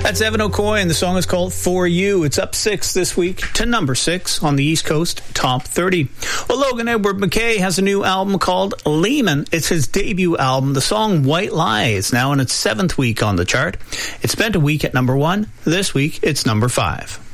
That's Evan O'Coy, and the song is called For You. It's up 6 this week to number 6 on the East Coast Top 30. Well, Logan Edward McKay has a new album called Lehman. It's his debut album. The song White Lie is now in its 7th week on the chart. It spent a week at number 1. This week, it's number 5.